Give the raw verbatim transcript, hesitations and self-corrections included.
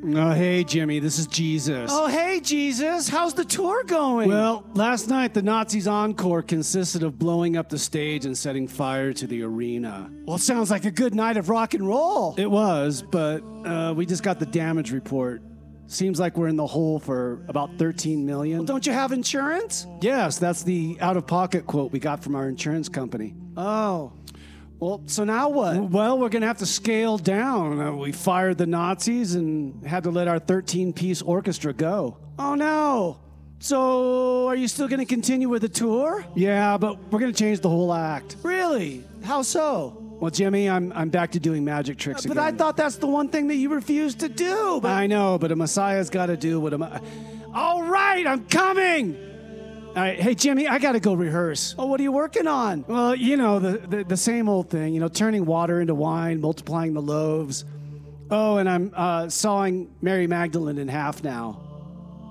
Oh, hey, Jimmy, this is Jesus. Oh, hey, Jesus. How's the tour going? Well, last night the Nazis' encore consisted of blowing up the stage and setting fire to the arena. Well, sounds like a good night of rock and roll. It was, but uh, we just got the damage report. Seems like we're in the hole for about thirteen million dollars. Well, don't you have insurance? Yes, that's the out-of-pocket quote we got from our insurance company. Oh. Well, so now what? Well, we're going to have to scale down. Uh, we fired the Nazis and had to let our thirteen-piece orchestra go. Oh, no. So, are you still going to continue with the tour? Yeah, but we're going to change the whole act. Really? How so? Well, Jimmy, I'm I'm back to doing magic tricks But again. I thought that's the one thing that you refused to do. But I know, but a Messiah's got to do what a... Ma- All right, I'm coming! All right, hey, Jimmy, I got to go rehearse. Oh, what are you working on? Well, you know, the, the, the same old thing, you know, turning water into wine, multiplying the loaves. Oh, and I'm uh, sawing Mary Magdalene in half now.